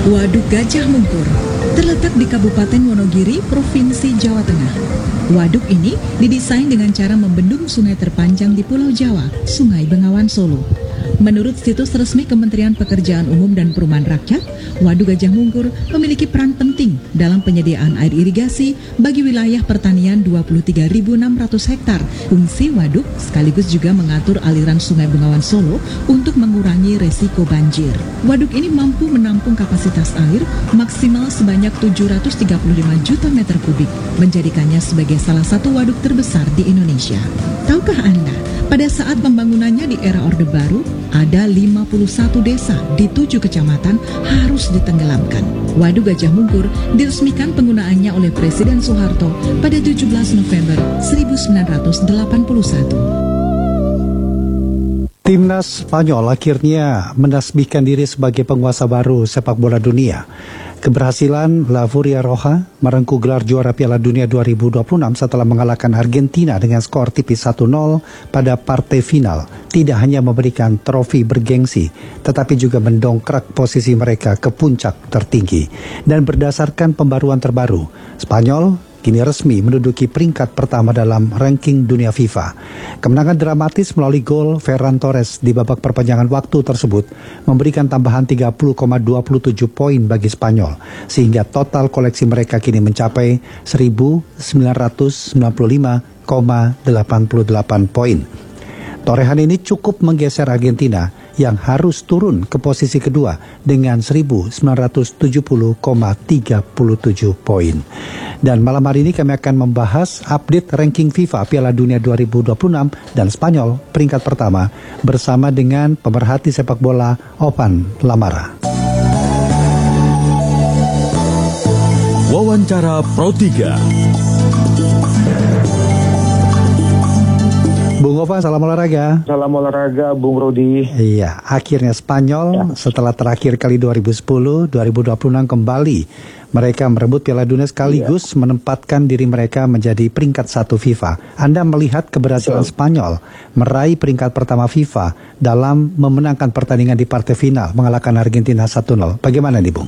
Waduk Gajah Mungkur terletak di Kabupaten Wonogiri, Provinsi Jawa Tengah. Waduk ini didesain dengan cara membendung sungai terpanjang di Pulau Jawa, Sungai Bengawan Solo. Menurut situs resmi Kementerian Pekerjaan Umum dan Perumahan Rakyat, Waduk Gajah Mungkur memiliki peran penting dalam penyediaan air irigasi bagi wilayah pertanian 23.600 hektar. Fungsi waduk sekaligus juga mengatur aliran Sungai Bengawan Solo untuk mengurangi resiko banjir. Waduk ini mampu menampung kapasitas air maksimal sebanyak 735 juta meter kubik, menjadikannya sebagai salah satu waduk terbesar di Indonesia. Tahukah Anda, pada saat pembangunannya di era Orde Baru, ada 51 desa di 7 kecamatan harus ditenggelamkan. Waduk Gajah Mungkur diresmikan penggunaannya oleh Presiden Soeharto pada 17 November 1981. Timnas Spanyol akhirnya menasbihkan diri sebagai penguasa baru sepak bola dunia. Keberhasilan La Furia Roja merengkuh gelar juara Piala Dunia 2026 setelah mengalahkan Argentina dengan skor tipis 1-0 pada partai final tidak hanya memberikan trofi bergengsi, tetapi juga mendongkrak posisi mereka ke puncak tertinggi. Dan berdasarkan pembaruan terbaru, Spanyol kini resmi menduduki peringkat pertama dalam ranking dunia FIFA. Kemenangan dramatis melalui gol Ferran Torres di babak perpanjangan waktu tersebut memberikan tambahan 30,27 poin bagi Spanyol, sehingga total koleksi mereka kini mencapai 1.995,88 poin. Torehan ini cukup menggeser Argentina yang harus turun ke posisi kedua dengan 1.970,37 poin. Dan malam hari ini kami akan membahas update ranking FIFA Piala Dunia 2026 dan Spanyol peringkat pertama bersama dengan pemerhati sepak bola Opan Lamara. Wawancara Pro 3. Bung Ovan, salam olahraga. Salam olahraga, Bung Rudi. Iya, akhirnya Spanyol setelah terakhir kali 2010, 2026 kembali mereka merebut Piala Dunia sekaligus menempatkan diri mereka menjadi peringkat 1 FIFA. Anda melihat keberhasilan Spanyol meraih peringkat pertama FIFA dalam memenangkan pertandingan di partai final mengalahkan Argentina 1-0. Bagaimana nih, Bung?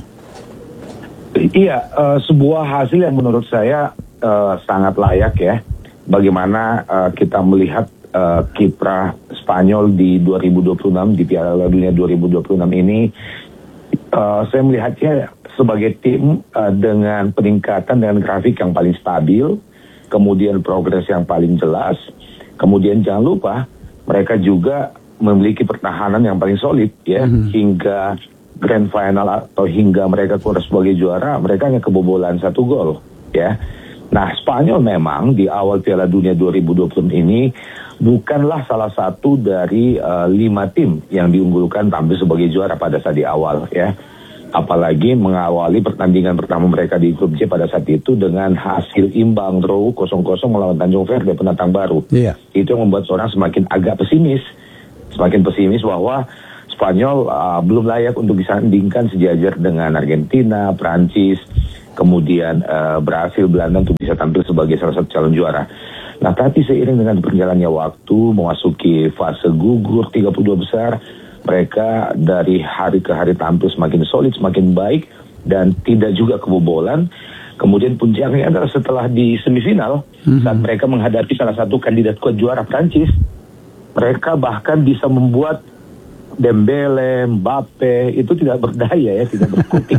Iya, sebuah hasil yang menurut saya sangat layak ya. Bagaimana kita melihat kiprah Spanyol di 2026 di Piala Dunia 2026 ini, saya melihatnya sebagai tim dengan peningkatan dengan grafik yang paling stabil, kemudian progres yang paling jelas, kemudian jangan lupa mereka juga memiliki pertahanan yang paling solid ya, hingga grand final atau hingga mereka keluar sebagai juara, mereka hanya kebobolan 1 gol ya. Nah, Spanyol memang di awal Piala Dunia 2020 ini bukanlah salah satu dari 5 tim yang diunggulkan tampil sebagai juara pada saat di awal ya. Apalagi mengawali pertandingan pertama mereka di grup J pada saat itu dengan hasil imbang draw 0-0 melawan Tanjung Verde, penantang baru. Itu yang membuat orang semakin agak semakin pesimis bahwa Spanyol belum layak untuk disandingkan sejajar dengan Argentina, Prancis, kemudian Brasil, Belanda untuk bisa tampil sebagai salah satu calon juara. Nah, tapi seiring dengan berjalannya waktu memasuki fase gugur 32 besar, mereka dari hari ke hari tampil semakin solid, semakin baik, dan tidak juga kebobolan. Kemudian puncaknya adalah setelah di semifinal, saat mereka menghadapi salah satu kandidat kuat juara Prancis, mereka bahkan bisa membuat Dembele, Mbappe itu tidak berdaya ya, tidak berkutik.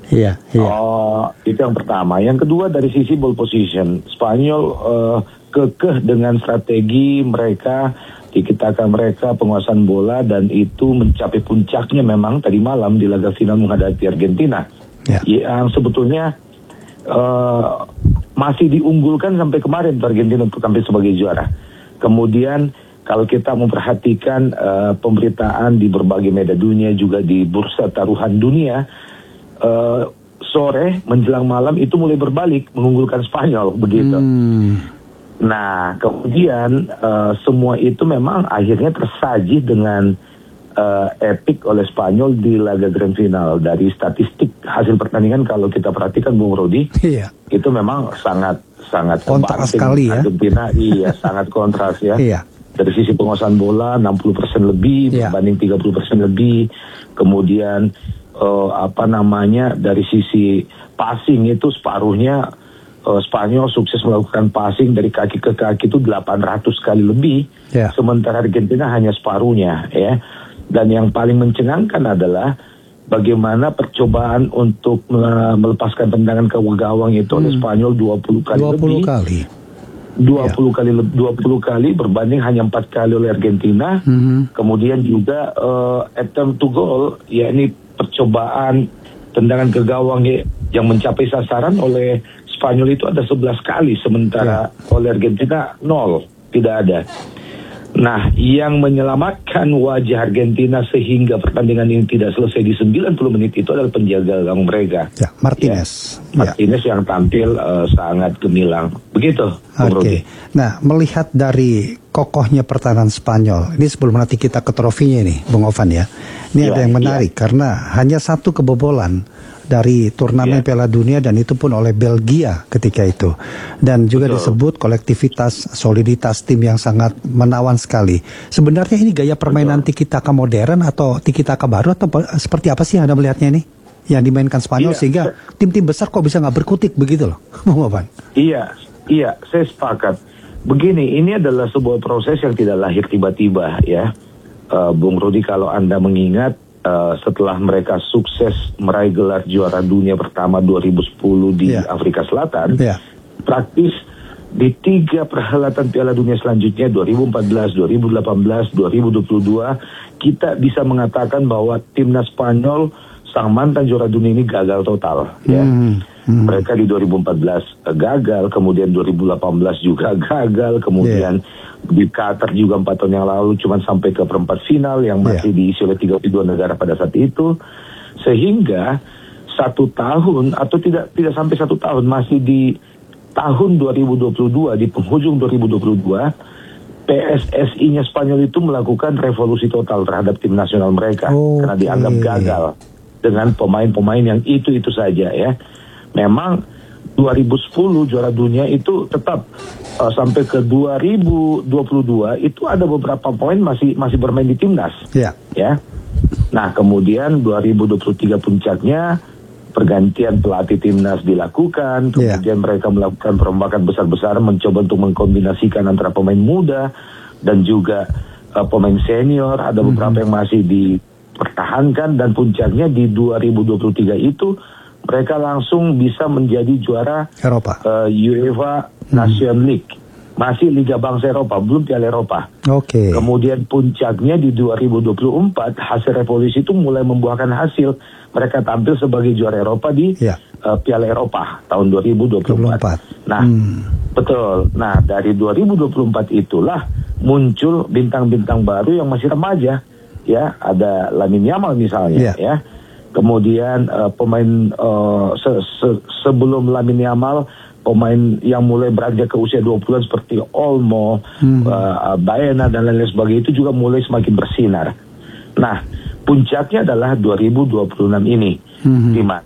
Itu yang pertama. Yang kedua dari sisi ball position, Spanyol kekeh dengan strategi mereka, tiki-taka mereka, penguasaan bola, dan itu mencapai puncaknya memang tadi malam di laga final menghadapi Argentina. Yang sebetulnya masih diunggulkan sampai kemarin Argentina untuk tampil sebagai juara. Kemudian kalau kita memperhatikan pemberitaan di berbagai media dunia, juga di bursa taruhan dunia, sore menjelang malam itu mulai berbalik mengunggulkan Spanyol begitu. Nah, kemudian semua itu memang akhirnya tersaji dengan epik oleh Spanyol di laga grand final. Dari statistik hasil pertandingan kalau kita perhatikan, Bung Rodi, itu memang sangat kontras sekali ya. Argentina sangat kontras ya. Dari sisi penguasaan bola 60% lebih berbanding 30% lebih. Kemudian dari sisi passing itu separuhnya Spanyol sukses melakukan passing dari kaki ke kaki itu 800 kali lebih, sementara Argentina hanya separuhnya, ya. Dan yang paling mencengangkan adalah bagaimana percobaan untuk melepaskan tendangan ke gawang itu oleh Spanyol 20 kali lebih. 20 kali berbanding hanya 4 kali oleh Argentina. Kemudian juga attempt to goal, yakni percobaan tendangan ke gawang yang mencapai sasaran oleh Spanyol itu ada 11 kali, sementara oleh Argentina 0, tidak ada. Nah, yang menyelamatkan wajah Argentina sehingga pertandingan ini tidak selesai di 90 menit itu adalah penjaga gawang mereka. Ya, Martinez. Martinez yang tampil sangat gemilang. Begitu, Bung Rudi. Nah, melihat dari kokohnya pertahanan Spanyol, ini sebelum nanti kita ke trofinya nih, Bung Ovan ya. Ini ada yang menarik karena hanya 1 kebobolan dari turnamen Piala Dunia, dan itu pun oleh Belgia ketika itu. Dan juga disebut kolektivitas, soliditas tim yang sangat menawan sekali. Sebenarnya ini gaya permainan tiki-taka modern atau tiki-taka baru atau seperti apa sih Anda melihatnya ini? Yang dimainkan Spanyol sehingga tim-tim besar kok bisa nggak berkutik begitu loh, Bung Ovan? Iya, saya sepakat. Begini, ini adalah sebuah proses yang tidak lahir tiba-tiba ya. Bung Rudi, kalau Anda mengingat, setelah mereka sukses meraih gelar juara dunia pertama 2010 di Afrika Selatan, praktis di 3 perhelatan Piala Dunia selanjutnya 2014, 2018, 2022 kita bisa mengatakan bahwa timnas Spanyol, sang mantan juara dunia ini gagal total ya. Mereka di 2014 gagal, kemudian 2018 juga gagal, kemudian di Qatar juga 4 tahun yang lalu cuma sampai ke perempat final yang masih diisi oleh 32 negara pada saat itu, sehingga 1 tahun atau tidak sampai 1 tahun, masih di tahun 2022, di penghujung 2022 PSSI-nya Spanyol itu melakukan revolusi total terhadap tim nasional mereka karena dianggap gagal dengan pemain-pemain yang itu saja ya. Memang 2010 juara dunia itu tetap sampai ke 2022 itu ada beberapa pemain masih bermain di timnas. Ya. Nah, kemudian 2023 puncaknya pergantian pelatih timnas dilakukan, kemudian mereka melakukan perombakan besar-besaran mencoba untuk mengkombinasikan antara pemain muda dan juga pemain senior. Ada beberapa yang masih dipertahankan, dan puncaknya di 2023 itu mereka langsung bisa menjadi juara Eropa, UEFA Nation League, masih Liga Bangsa Eropa, belum Piala Eropa. Kemudian puncaknya di 2024 hasil revolusi itu mulai membuahkan hasil. Mereka tampil sebagai juara Eropa di Piala Eropa tahun 2024. Nah, betul. Nah, dari 2024 itulah muncul bintang-bintang baru yang masih remaja. Ya, ada Lamine Yamal misalnya, ya. Kemudian pemain sebelum Lamine Yamal, pemain yang mulai beranjak ke usia 20-an seperti Olmo, Baena dan lain-lain sebagainya itu juga mulai semakin bersinar. Nah, puncaknya adalah 2026 ini, di mana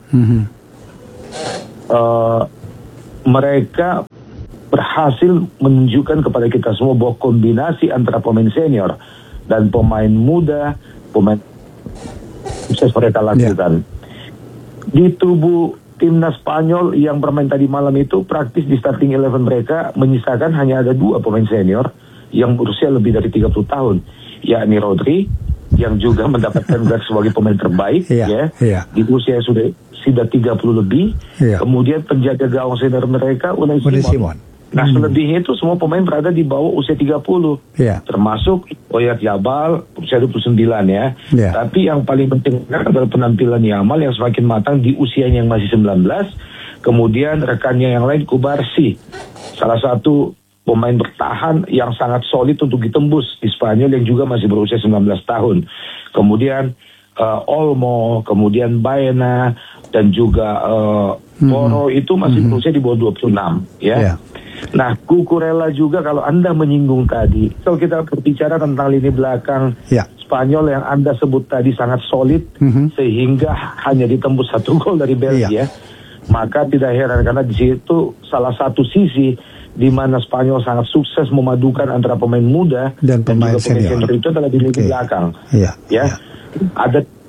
mereka berhasil menunjukkan kepada kita semua bahwa kombinasi antara pemain senior dan pemain muda, pemain sukses mereka lakukan. Di tubuh timnas Spanyol yang bermain tadi malam itu, praktis di starting 11 mereka menyisakan hanya ada 2 pemain senior yang berusia lebih dari 30 tahun, yakni Rodri yang juga mendapatkan gelar sebagai pemain terbaik di usia sudah 30 lebih. Kemudian penjaga gawang senior mereka Unai Simon. Nah, selebihnya itu semua pemain berada di bawah usia 30. Termasuk Oyarzabal usia 29 ya. Tapi yang paling penting adalah penampilan Yamal yang semakin matang di usianya yang masih 19. Kemudian rekannya yang lain, Kubarsi, salah satu pemain bertahan yang sangat solid untuk ditembus di Spanyol yang juga masih berusia 19 tahun. Kemudian Olmo, kemudian Baena dan juga Moro itu masih berusia di bawah 26 ya. Nah, Cucurella juga, kalau Anda menyinggung tadi, kalau kita berbicara tentang lini belakang Spanyol yang Anda sebut tadi sangat solid, sehingga hanya ditembus 1 gol dari Belgia, maka tidak heran karena di situ salah satu sisi di mana Spanyol sangat sukses memadukan antara pemain muda dan juga pemain senior itu adalah di lini belakang. Ada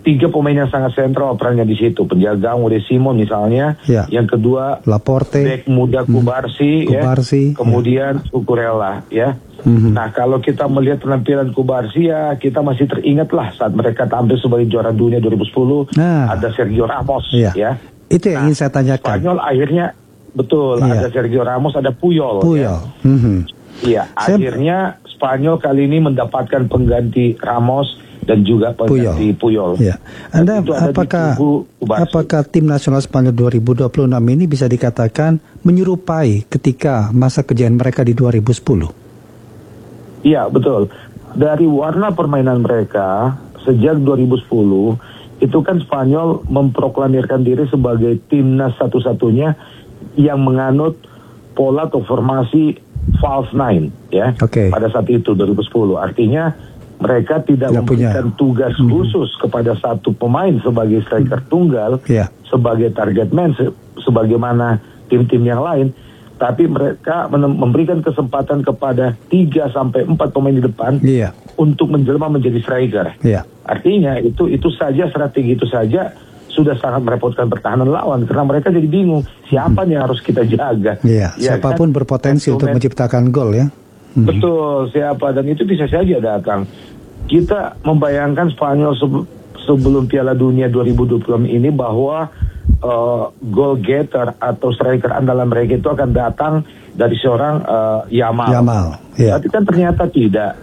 3 pemain yang sangat sentral perannya di situ. Penjaga Ude Simon misalnya, yang kedua Laporte, bek muda Kubarsi, kemudian Cucurella, ya. Nah, kalau kita melihat penampilan Kubarsi, ya kita masih teringatlah saat mereka tampil sebagai juara dunia 2010, ada Sergio Ramos, ya. Itu yang ingin saya tanyakan. Spanyol akhirnya ada Sergio Ramos, ada Puyol. Iya, akhirnya Spanyol kali ini mendapatkan pengganti Ramos dan juga pengganti Puyol. Ya. Anda apakah tim nasional Spanyol 2026 ini bisa dikatakan menyerupai ketika masa kejayaan mereka di 2010? Iya, betul. Dari warna permainan mereka sejak 2010 itu kan Spanyol memproklamirkan diri sebagai timnas satu-satunya yang menganut pola atau formasi false nine, ya. Pada saat itu 2010. Artinya mereka tidak memberikan tugas khusus kepada satu pemain sebagai striker tunggal, sebagai target man, sebagaimana tim-tim yang lain, tapi mereka memberikan kesempatan kepada 3-4 pemain di depan untuk menjelma menjadi striker. Artinya itu saja, strategi itu saja sudah sangat merepotkan pertahanan lawan, karena mereka jadi bingung siapa yang harus kita jaga. Siapapun kan berpotensi untuk menciptakan gol, ya. Betul, siapa, dan itu bisa saja datang. Kita membayangkan Spanyol sebelum Piala Dunia 2026 ini bahwa goal getter atau striker andalan mereka itu akan datang dari seorang Yamal. Tapi kan ternyata tidak.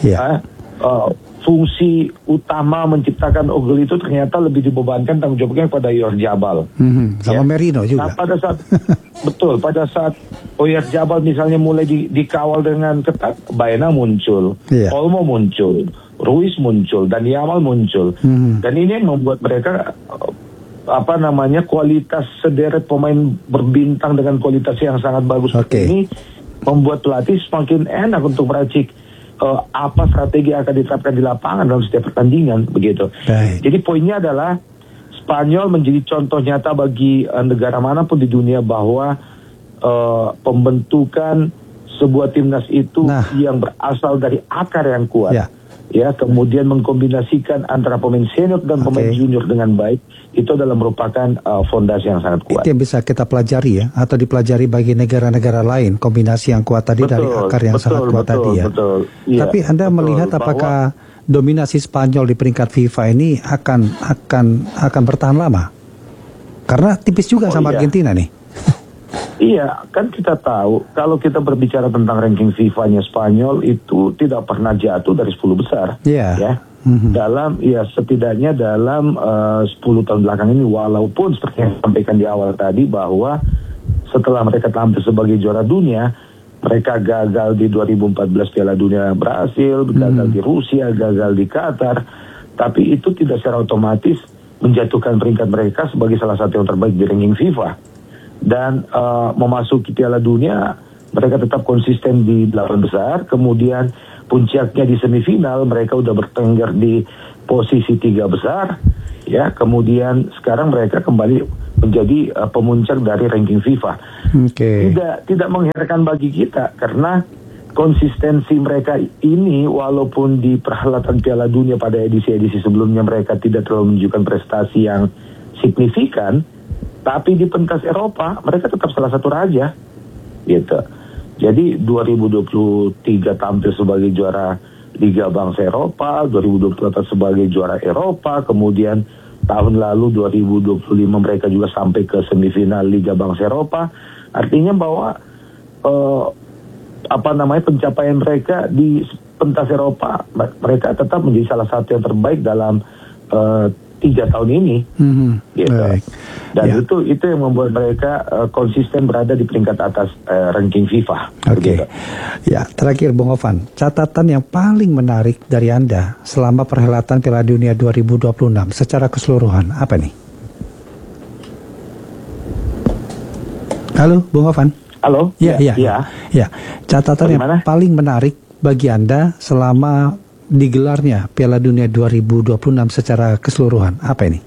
Fungsi utama menciptakan gol itu ternyata lebih dibebankan tanggung jawabnya kepada Oyarzabal. Sama Merino juga. Nah, pada saat Oyarzabal misalnya mulai dikawal dengan ketat, Baena muncul, Olmo muncul, Ruiz muncul, dan Yamal muncul. Dan ini yang membuat mereka kualitas sederet pemain berbintang dengan kualitas yang sangat bagus ini membuat pelatih semakin enak untuk meracik apa strategi yang akan diterapkan di lapangan dalam setiap pertandingan, begitu. Jadi poinnya adalah Spanyol menjadi contoh nyata bagi negara manapun di dunia bahwa pembentukan sebuah timnas itu yang berasal dari akar yang kuat, kemudian mengkombinasikan antara pemain senior dan pemain junior dengan baik, itu adalah merupakan fondasi yang sangat kuat. Itu yang bisa kita pelajari, ya, atau dipelajari bagi negara-negara lain, kombinasi yang kuat tadi dari akar yang sangat kuat tadi, ya. Tapi Anda melihat apakah dominasi Spanyol di peringkat FIFA ini akan bertahan lama? Karena tipis juga sama Argentina nih. Iya, kan kita tahu kalau kita berbicara tentang ranking FIFA-nya Spanyol itu tidak pernah jatuh dari 10 besar, setidaknya dalam 10 tahun belakang ini, walaupun seperti yang sampaikan di awal tadi bahwa setelah mereka tampil sebagai juara dunia, mereka gagal di 2014 Piala Dunia Brasil, gagal di Rusia, gagal di Qatar, tapi itu tidak secara otomatis menjatuhkan peringkat mereka sebagai salah satu yang terbaik di ranking FIFA. Dan memasuki Piala Dunia mereka tetap konsisten di 8 besar, kemudian puncaknya di semifinal mereka udah bertengger di posisi 3 besar, ya. Kemudian sekarang mereka kembali menjadi pemuncak dari ranking FIFA. Tidak mengherankan bagi kita, karena konsistensi mereka ini, walaupun di perhelatan Piala Dunia pada edisi-edisi sebelumnya mereka tidak terlalu menunjukkan prestasi yang signifikan, tapi di pentas Eropa mereka tetap salah satu raja, gitu. Jadi 2023 tampil sebagai juara Liga Bangsa Eropa, 2024 sebagai juara Eropa, kemudian tahun lalu 2025 mereka juga sampai ke semifinal Liga Bangsa Eropa. Artinya bahwa pencapaian mereka di pentas Eropa, mereka tetap menjadi salah satu yang terbaik dalam 3 tahun ini, gitu. Dan itu yang membuat mereka konsisten berada di peringkat atas ranking FIFA. Gitu. Ya, terakhir Bung Ovan, catatan yang paling menarik dari Anda selama perhelatan Piala Dunia 2026 secara keseluruhan apa nih? Halo, Bung Ovan. Halo. Ya. Catatan yang paling menarik bagi Anda selama digelarnya Piala Dunia 2026 secara keseluruhan, apa ini?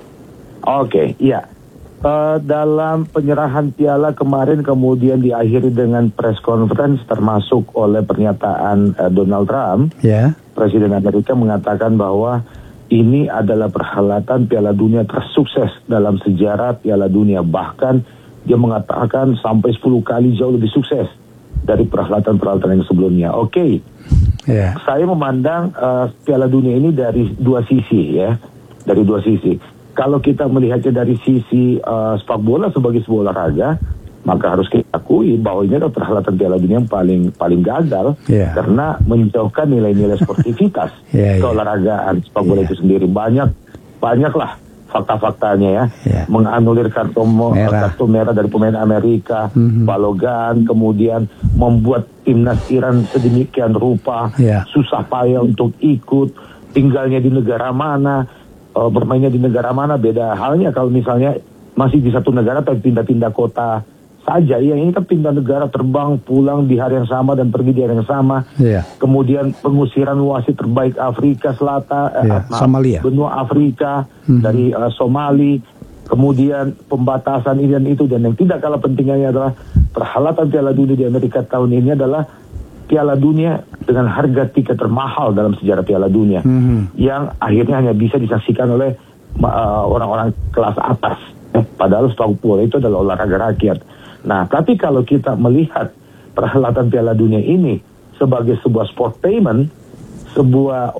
Dalam penyerahan piala kemarin kemudian diakhiri dengan press conference, termasuk oleh pernyataan Donald Trump, Presiden Amerika mengatakan bahwa ini adalah perhelatan Piala Dunia tersukses dalam sejarah Piala Dunia. Bahkan dia mengatakan sampai 10 kali jauh lebih sukses dari perhelatan-perhelatan yang sebelumnya. Oke. Yeah. Saya memandang Piala Dunia ini dari dua sisi ya. Dari dua sisi. Kalau kita melihatnya dari sisi sepak bola sebagai sebuah olahraga, maka harus kita akui bahwa ini adalah perhelatan Piala Dunia yang paling gagal karena menjauhkan nilai-nilai sportivitas keolahragaan sepak bola itu sendiri. Banyaklah fakta-faktanya ya. Menganulir kartu merah dari pemain Amerika, Balogan, kemudian membuat timnas Iran sedemikian rupa, susah payah untuk ikut, tinggalnya di negara mana, bermainnya di negara mana. Beda halnya kalau misalnya masih di satu negara tapi pindah-pindah kota saja. Ya, ini kan pindah negara, terbang pulang di hari yang sama dan pergi di hari yang sama. Kemudian pengusiran wasit terbaik Afrika Selatan, Somalia, benua Afrika dari Somali. Kemudian pembatasan ini dan itu, dan yang tidak kalah pentingnya adalah perhelatan Piala Dunia di Amerika tahun ini adalah Piala Dunia dengan harga tiket termahal dalam sejarah Piala Dunia, yang akhirnya hanya bisa disaksikan oleh orang-orang kelas atas. Padahal sepak bola itu adalah olahraga rakyat. Nah, tapi kalau kita melihat perhelatan Piala Dunia ini sebagai sebuah sportainment, sebuah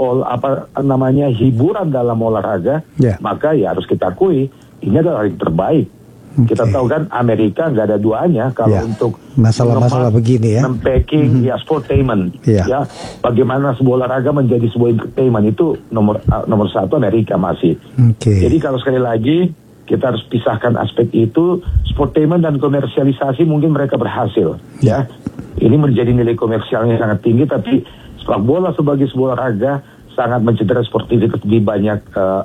hiburan dalam olahraga, maka ya harus kita akui ini adalah yang terbaik. Kita tahu kan Amerika nggak ada duanya kalau untuk masalah-masalah begini ya. Packing sportainment. Ya, bagaimana sebuah olahraga menjadi sebuah entertainment itu nomor satu Amerika masih. Jadi kalau sekali lagi kita harus pisahkan aspek itu, sportainment dan komersialisasi mungkin mereka berhasil. Ya, ini menjadi nilai komersialnya sangat tinggi, tapi sepak bola sebagai sebuah olahraga sangat mencederai sportivitas di banyak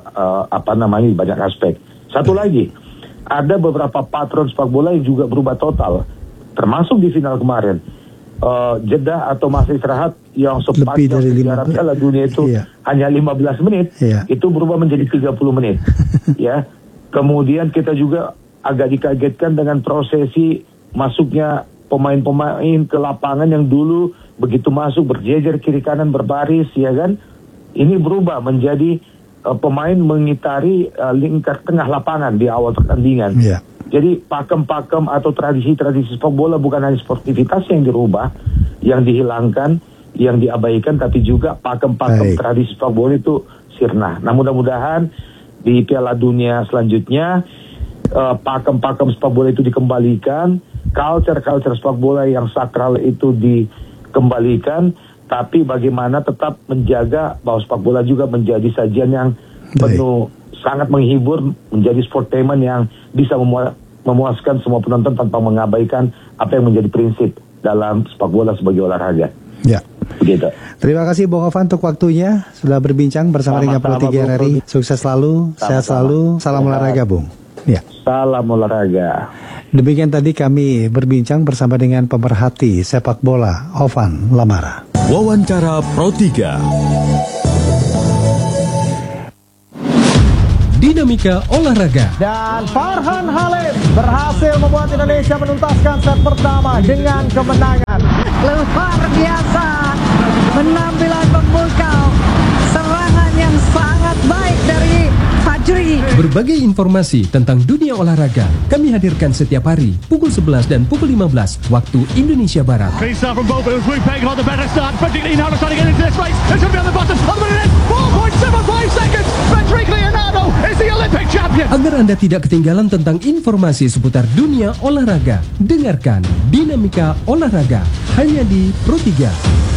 banyak aspek. Satu lagi, ada beberapa patron sepak bola yang juga berubah total, termasuk di final kemarin. Jeda atau masa istirahat yang sepanjang sejarah Piala Dunia itu hanya 15 menit, itu berubah menjadi 30 menit. Ya. Kemudian kita juga agak dikagetkan dengan prosesi masuknya pemain-pemain ke lapangan yang dulu begitu masuk berjejer kiri kanan berbaris, ya kan? Ini berubah menjadi pemain mengitari lingkar tengah lapangan di awal pertandingan. Jadi pakem-pakem atau tradisi-tradisi sepak bola bukan hanya sportivitas yang dirubah, yang dihilangkan, yang diabaikan, tapi juga pakem-pakem tradisi sepak bola itu sirna. Nah, mudah-mudahan di Piala Dunia selanjutnya pakem-pakem sepak bola itu dikembalikan, culture sepak bola yang sakral itu dikembalikan, tapi bagaimana tetap menjaga bahwa sepak bola juga menjadi sajian yang penuh, sangat menghibur, menjadi sportainment yang bisa memuaskan semua penonton tanpa mengabaikan apa yang menjadi prinsip dalam sepak bola sebagai olahraga. Begitu. Terima kasih Bung Ovan untuk waktunya sudah berbincang bersama dengan Pro 3 RRI. Sukses selalu, sehat selalu, salam olahraga Bung. Salam olahraga. Demikian tadi kami berbincang bersama dengan pemerhati sepak bola Ovan Lamara. Wawancara Pro 3. Dinamika olahraga. Dan Farhan Halim berhasil membuat Indonesia menuntaskan set pertama dengan kemenangan. Luar biasa penampilan pemukau, serangan yang sangat baik dari Fajri. Berbagai informasi tentang dunia olahraga kami hadirkan setiap hari pukul 11 dan pukul 15 waktu Indonesia Barat. Agar Anda tidak ketinggalan tentang informasi seputar dunia olahraga, dengarkan Dinamika Olahraga hanya di Pro 3.